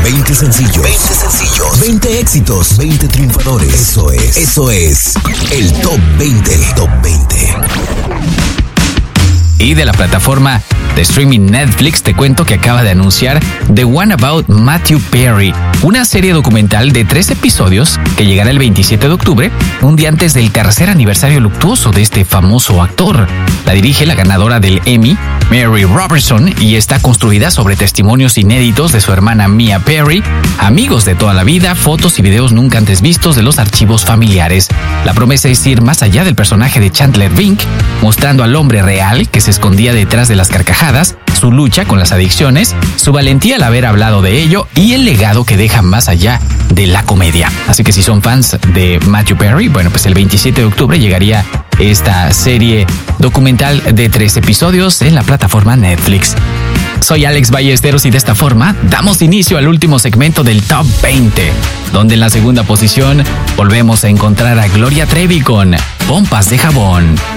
20 sencillos. 20 sencillos. 20 éxitos. 20 triunfadores. Eso es el Top 20. El Top 20. Y de la plataforma de streaming Netflix te cuento que acaba de anunciar The One About Matthew Perry, una serie documental de 3 episodios que llegará el 27 de octubre, un día antes del tercer aniversario luctuoso de este famoso actor. La dirige la ganadora del Emmy, Mary Robertson, y está construida sobre testimonios inéditos de su hermana Mia Perry, amigos de toda la vida, fotos y videos nunca antes vistos de los archivos familiares. La promesa es ir más allá del personaje de Chandler Bing, mostrando al hombre real que se escondía detrás de las carcajadas, su lucha con las adicciones, su valentía al haber hablado de ello y el legado que deja más allá de la comedia. Así que si son fans de Matthew Perry, bueno, pues el 27 de octubre llegaría esta serie documental de 3 episodios en la plataforma Netflix. Soy Alex Ballesteros y de esta forma damos inicio al último segmento del Top 20, donde en la segunda posición volvemos a encontrar a Gloria Trevi con Pompas de Jabón.